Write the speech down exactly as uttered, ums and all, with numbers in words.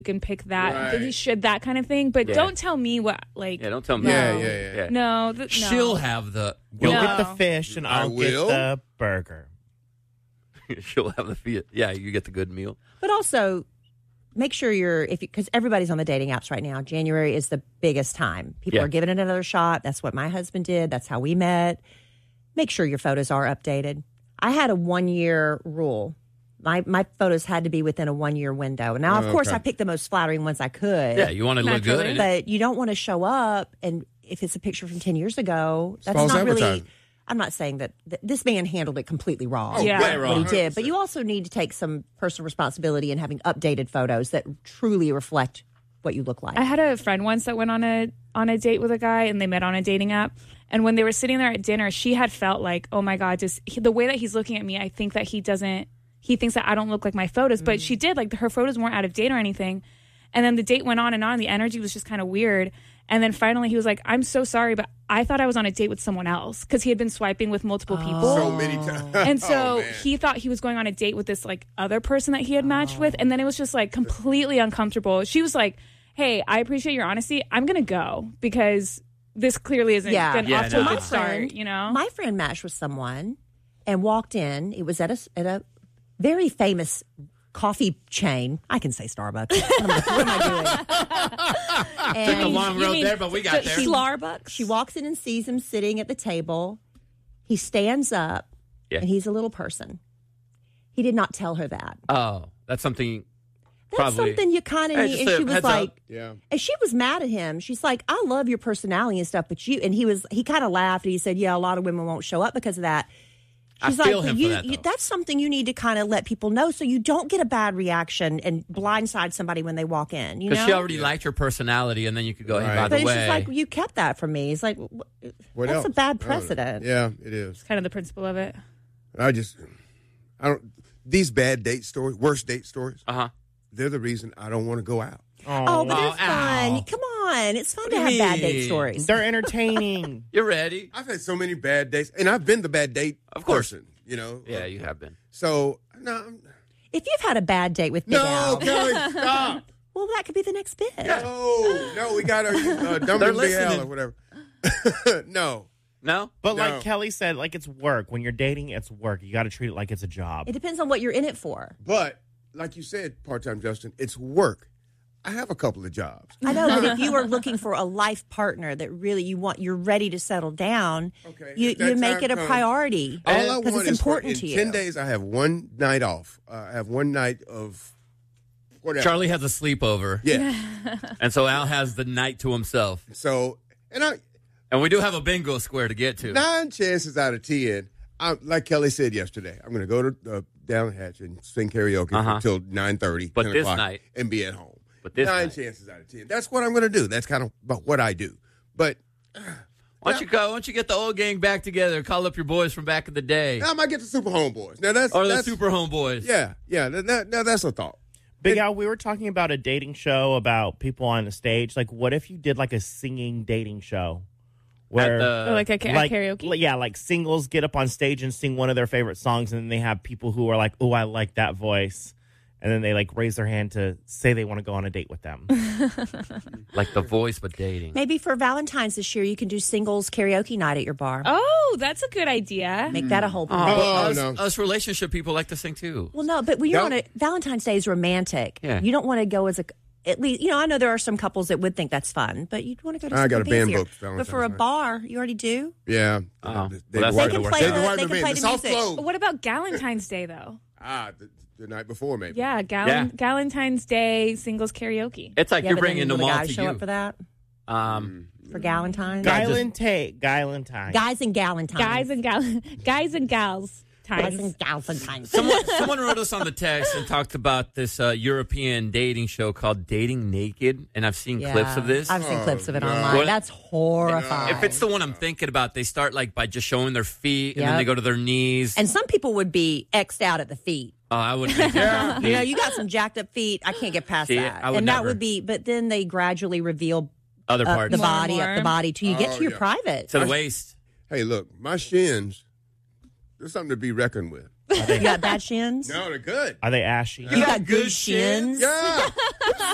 can pick that. Right. You should that kind of thing. But Yeah. don't tell me what like. Yeah, don't tell me. Yeah, No. yeah, yeah. Yeah. No, th- no. She'll have the. You'll No. get the fish, and I I'll will. get the burger. She'll have the fee. Yeah, you get the good meal. But also, make sure you're if because everybody's on the dating apps right now. January is the biggest time. People Yeah. are giving it another shot. That's what my husband did. That's how we met. Make sure your photos are updated. I had a one year rule. My my photos had to be within a one year window. Now, of Oh, course, okay. I picked the most flattering ones I could. Yeah, you want to look good. Naturally. in it. But you don't want to show up, and if it's a picture from ten years ago, that's false not really. advertising. I'm not saying that th- this man handled it completely wrong. Oh, Yeah. way what wrong. he did, but you also need to take some personal responsibility in having updated photos that truly reflect what you look like. I had a friend once that went on a on a date with a guy, and they met on a dating app. And when they were sitting there at dinner, she had felt like, oh my God, just he, the way that he's looking at me, I think that he doesn't. He thinks that I don't look like my photos, but she did. Like her photos weren't out of date or anything. And then the date went on and on. The energy was just kind of weird. And then finally, he was like, "I'm so sorry, but I thought I was on a date with someone else," because he had been swiping with multiple people. So many times. And so Oh, man. he thought he was going on a date with this like other person that he had matched with, and then it was just like completely uncomfortable. She was like, "Hey, I appreciate your honesty. I'm gonna go because this clearly isn't Yeah. been Yeah, off to a no. good My start." friend- You know, My friend matched with someone and walked in. It was at a at a very famous coffee chain. I can say Starbucks. What am I, what am I doing? Took a And long you road mean there, but we got the there. Starbucks. she walks in and sees him sitting at the table. He stands up, Yeah. and he's a little person. He did not tell her that. Oh, that's something. That's Probably. something you kind of Hey, need. just And a she was heads like, up. Yeah. and she was mad at him. She's like, I love your personality and stuff, but you, and he was, he kind of laughed and he said, yeah, a lot of women won't show up because of that. I She's feel like, him for you, that, you, though. that's something you need to kind of let people know so you don't get a bad reaction and blindside somebody when they walk in, you Because know? she already liked your personality, and then you could go, hey, Right. by but the it's way. just like, you kept that from me. It's like, wh- What that's else? a bad I don't know. precedent. Yeah, it is. kind of the principle of it. I just, I don't. These bad date stories, worst date stories, Uh huh. they're the reason I don't want to go out. Oh, but they're Oh, fun. ow. Come on. It's fun What to do have you bad date mean? stories. They're entertaining. You're ready. I've had so many bad dates, and I've been the bad date Of course. person. You know. Yeah, you have been. So no, I'm- If you've had a bad date with Big no, Al, Kelly, stop. well, that could be the next bit. No, no, we got our uh, dumb They're and Big Al listening. or whatever. no, No. But No. like Kelly said, like it's work. When you're dating, it's work. You got to treat it like it's a job. It depends on what you're in it for. but like you said, part-time Justin, it's work. I have a couple of jobs. I know, but if you are looking for a life partner that really you want, you're ready to settle down, Okay, you, if that you make time it a comes, priority All I because want it's is for, important in to you. ten days, I have one night off. Uh, I have one night of whatever. Charlie has a sleepover, Yeah. and so Al has the night to himself. So, and I And we do have a bingo square to get to. nine chances out of ten, I, like Kelly said yesterday, I'm going to go to uh, down Hatch and sing karaoke Uh-huh. until nine thirty, But ten this o'clock, night- and be at home. But this nine night- chances out of ten. That's what I'm going to do. That's kind of about what I do. But Why don't you go? Why don't you get the old gang back together? Call up your boys from back in the day, now I might get the Super Homeboys. Now that's or the that's, Super Homeboys. Yeah, yeah. That, that, now that's a thought. Big Al, we were talking about a dating show about people on the stage. Like, what if you did like a singing dating show? Where, At the- Or like a, ca- like, karaoke. li- yeah, like singles get up on stage and sing one of their favorite songs, and then they have people who are like, "Oh, I like that voice," and then they like raise their hand to say they want to go on a date with them. Like the voice, but dating. Maybe for Valentine's this year, you can do singles karaoke night at your bar. Oh, that's a good idea. Make that a whole thing. Oh, us, no. us relationship people like to sing too. Well, no, but when you Val- want to, Valentine's Day is romantic. Yeah. You don't want to go as a, at least, you know, I know there are some couples that would think that's fun, but you'd want to go to I got something a band fancier. booked for But for a Valentine's night. bar, you already do? Yeah. Oh. They, Well, they, that's they, not They gonna can work. play They the, can they can band, play the the soft music. flow. What about Galentine's Day though? Ah, the, the night before maybe. Yeah, Gal- Yeah. Galentine's Day singles karaoke. It's like Yeah, you're but then bringing will them the all guys to show you. up for that? Um, For Galentine's? Guy- Galentine, Galentine. Guys and Galentine's. Guys and gal, guys and gals. Guys Times. and Galentine's. Someone, someone wrote us on the text and talked about this uh, European dating show called Dating Naked, and I've seen Yeah. clips of this. I've seen Oh, clips of it no. online. What- That's horrifying. If it's the one I'm thinking about, they start like by just showing their feet, and then Yep. they go to their knees. And some people would be X'd out at the feet. oh, I would. Be, Yeah. You know, you got some jacked up feet. I can't get past See, that. I would and that never. would be, but then they gradually reveal other uh, parts the More and body, up more. the body till you get Oh, to your yeah. private. to the waist. Hey, look, my shins, there's something to be reckoned with. You got bad shins? No, they're good. Are they ashy? You got good shins? Yeah.